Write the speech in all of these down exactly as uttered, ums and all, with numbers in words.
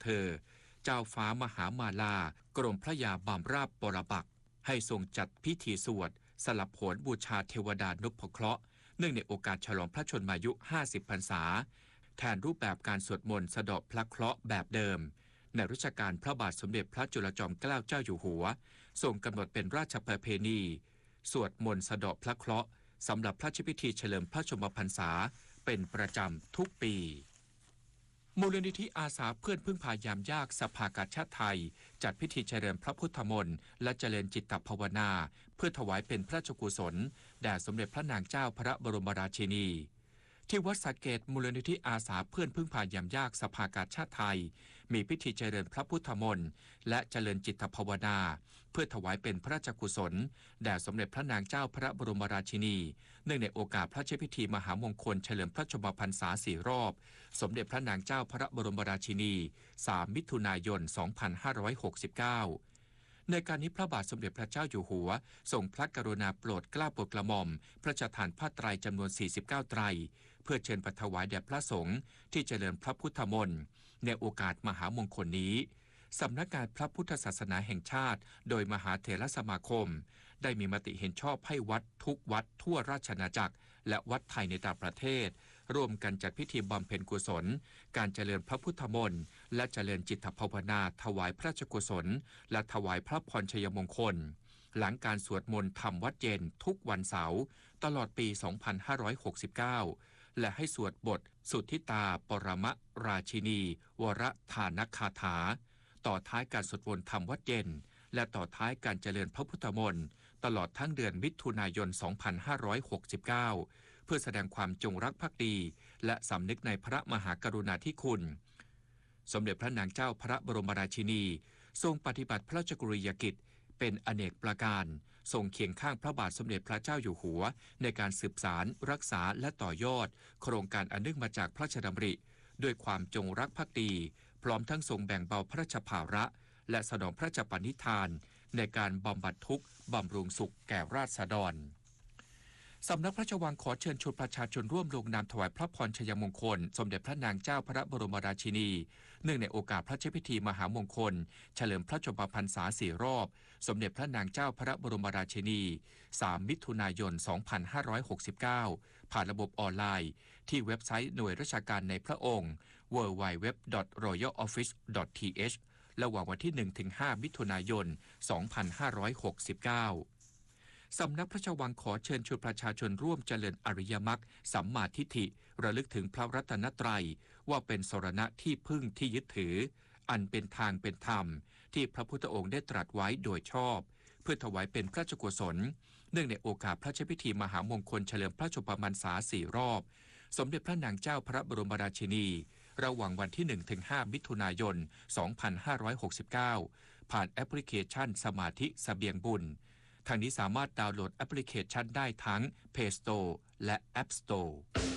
เธอเจ้าฟ้ามหามาลากรมพระยาบำราชปรปักษ์ให้ทรงจัดพิธีสวดสลับโหรบูชาเทวดานพเคราะห์เนื่องในโอกาสฉลองพระชนมายุห้าสิบพรรษาแทนรูปแบบการสวดมนต์สะเดาะพระเคราะห์แบบเดิมในรัชกาลพระบาทสมเด็จพระจุลจอมเกล้าเจ้าอยู่หัวทรงกำหนดเป็นราชประเพณีสวดมนต์สะเดาะพระเคราะห์สำหรับพระราชพิธีเฉลิมพระชนมพรรษาเป็นประจำทุกปีมูลนิธิอาสาเพื่อนพึ่งพายามยากสภากาชาติไทยจัดพิธีเจริญพระพุทธมนต์และเจริญจิตภาวนาเพื่อถวายเป็นพระราชกุศลแด่สมเด็จพระนางเจ้าพระบรมราชินีที่วัดสระเกตมูลนิธิอาสาเพื่อนพึ่งพายามยากสภากาชาติไทยมีพิธีเจริญพระพุทธมนต์และเจริญจิตภาวนาเพื่อถวายเป็นพระราชกุศลแด่สมเด็จพระนางเจ้าพระบรมราชินีเนื่องในโอกาสพระราชพิธีมหามงคลเฉลิมพระชนมพรรษาสี่รอบสมเด็จพระนางเจ้าพระบรมราชินีสามมิถุนายนสองพันห้าร้อยหกสิบเก้าในการนี้พระบาทสมเด็จพระเจ้าอยู่หัวทรงพระกรุณาโปรดเกล้าโปรดกระหม่อมพระราชทานผ้าไตรจำนวนสี่สิบเก้าไตรเพื่อเชิญถวายแด่พระสงฆ์ที่เจริญพระพุทธมนต์ในโอกาสมหามงคลนี้สำนักงานพระพุทธศาสนาแห่งชาติโดยมหาเถรสมาคมได้มีมติเห็นชอบให้วัดทุกวัดทั่วราชอาณาจักรและวัดไทยในต่างประเทศร่วมกันจัดพิธีบำเพ็ญกุศลการเจริญพระพุทธมนต์และเจริญจิตภาวนาถวายพระราชกุศลและถวายพระพรชัยมงคลหลังการสวดมนต์ธรรมวัดเย็นทุกวันเสาร์ตลอดปีสองพันห้าร้อยหกสิบเก้าและให้สวดบทสุทธิตาปรมราชินีวรธานคาถาต่อท้ายการสวดมนต์ธรรมวัดเย็นและต่อท้ายการเจริญพระพุทธมนต์ตลอดทั้งเดือนมิถุนายนสองพันห้าร้อยหกสิบเก้าเพื่อแสดงความจงรักภักดีและสำนึกในพระมหากรุณาธิคุณสมเด็จพระนางเจ้าพระบรมราชินีทรงปฏิบัติพระราชกรณียกิจเป็นอเนกประการทรงเคียงข้างพระบาทสมเด็จพระเจ้าอยู่หัวในการสืบสานรักษาและต่อยอดโครงการอันเนื่องมาจากพระราชดำริด้วยความจงรักภักดีพร้อมทั้งทรงแบ่งเบาพระราชภาระและสนองพระราชปณิธานในการบำบัดทุกข์บำรุงสุขแก่ราษฎรสำนักพระราชวังขอเชิญชวนประชาชนร่วมลงนามถวายพระพรชัยมงคลสมเด็จพระนางเจ้าพระบรมราชินีเนื่องในโอกาสพระราชพิธีมหามงคลเฉลิมพระชนมพรรษาสี่รอบสมเด็จพระนางเจ้าพระบรมราชินีสามมิถุนายนสองพันห้าร้อยหกสิบเก้าผ่านระบบออนไลน์ที่เว็บไซต์หน่วยราชการในพระองค์ ดับเบิลยู ดับเบิลยู ดับเบิลยู ดอท รอยัล ออฟฟิศ ดอท ที เอช ระหว่างวันที่ หนึ่งถึงห้า มิถุนายน สองพันห้าร้อยหกสิบเก้าสำนักพระราชวังขอเชิญชวนประชาชนร่วมเจริญอริยมรรคสัมมาทิฏฐิระลึกถึงพระรัตนตรัยว่าเป็นสรณะที่พึ่งที่ยึดถืออันเป็นทางเป็นธรรมที่พระพุทธองค์ได้ตรัสไว้โดยชอบเพื่อถวายเป็นพระราชกุศลเนื่องในโอกาสพระราชพิธีมหามงคลเฉลิมพระชนมพรรษาสี่รอบสมเด็จพระนางเจ้าพระบรมราชินีระหว่างวันที่ หนึ่งถึงห้า มิถุนายน สองพันห้าร้อยหกสิบเก้าผ่านแอปพลิเคชันสมาธิเสบียงบุญทางนี้สามารถดาวน์โหลดแอปพลิเคชันได้ทั้ง Play Store และ App Store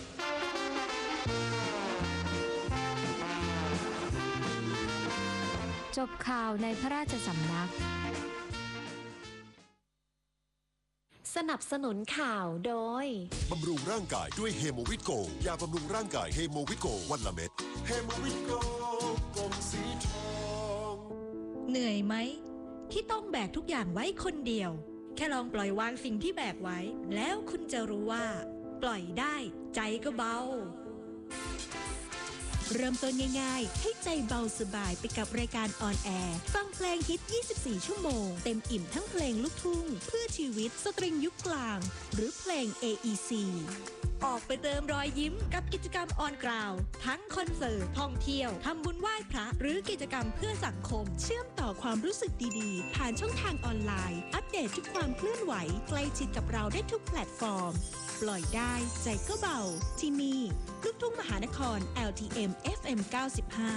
จบข่าวในพระราชสำนักสนับสนุนข่าวโดยบำรุงร่างกายด้วยเฮโมวิตโกยาบำรุงร่างกายเฮโมวิตโกวันละเม็ดเฮโมวิตโกกลมสีทองเหนื่อยไหมที่ต้องแบกทุกอย่างไว้คนเดียวแค่ลองปล่อยวางสิ่งที่แบกไว้แล้วคุณจะรู้ว่าปล่อยได้ใจก็เบาเริ่มต้นง่ายๆให้ใจเบาสบายไปกับรายการออนแอร์ฟังเพลงฮิตยี่สิบสี่ชั่วโมงเต็มอิ่มทั้งเพลงลูกทุ่งเพื่อชีวิตสตริงยุคกลางหรือเพลง เอ อี ซี ออกไปเติมรอยยิ้มกับกิจกรรมออนกราวทั้งคอนเสิร์ตท่องเที่ยวทำบุญไหว้พระหรือกิจกรรมเพื่อสังคมเชื่อมต่อความรู้สึกดีๆผ่านช่องทางออนไลน์อัปเดตทุกความเคลื่อนไหวใกล้ชิดกับเราได้ทุกแพลตฟอร์มปล่อยได้ใจก็เบาที่นี่ลูกทุ่งมหานคร แอล ที เอ็ม เอฟ เอ็ม เก้าสิบห้า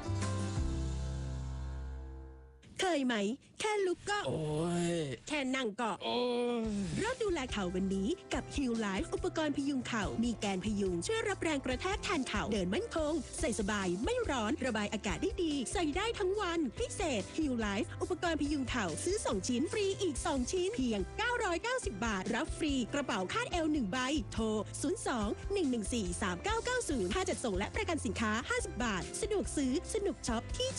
เคยไหมแค่ลุกก็โอ้ยแค่นั่งก็โอ้ยเริ่มดูแลเข่าวันนี้กับ Heal Life อุปกรณ์พยุงเข่ามีแกนพยุงช่วยรับแรงกระแทกแทนเข่าเดินมั่นคงใส่สบายไม่ร้อนระบายอากาศได้ดีใส่ได้ทั้งวันพิเศษ Heal Life อุปกรณ์พยุงเข่าซื้อสองชิ้นฟรีอีกสองชิ้นเพียงเก้าร้อยเก้าสิบบาทรับฟรีกระเป๋าคาดเอวหนึ่งใบโทรศูนย์ สอง หนึ่ง หนึ่ง สี่ สาม เก้า เก้า ศูนย์ค่าจัดส่งและประกันสินค้าห้าสิบบาทสะดวกซื้อสนุกช็อปที่